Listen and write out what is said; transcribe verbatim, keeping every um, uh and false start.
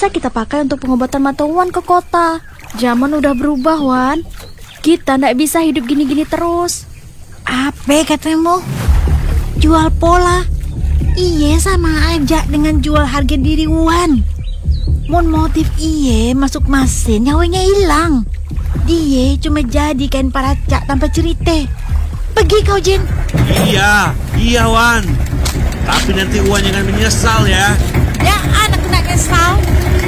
bisa kita pakai untuk pengobatan mata Wan ke kota. Zaman udah berubah, Wan. Kita ndak bisa hidup gini-gini terus. Apa katamu? Jual pola? Iye sama aja dengan jual harga diri Wan. Mon motif iye masuk mesin, nyawanya hilang. Dia cuma jadi kain paracak tanpa cerita. Pergi kau, Jin. Iya, iya Wan. Tapi nanti Wan jangan menyesal ya. Ya, anak nak nyesal.